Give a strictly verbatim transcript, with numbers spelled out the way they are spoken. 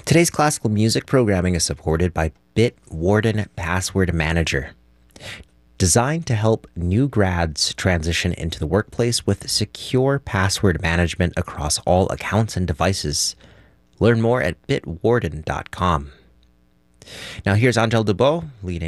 Today's classical music programming is supported by Bitwarden Password Manager, designed to help new grads transition into the workplace with secure password management across all accounts and devices. Learn more at bitwarden dot com. Now here's Angel Dubois leading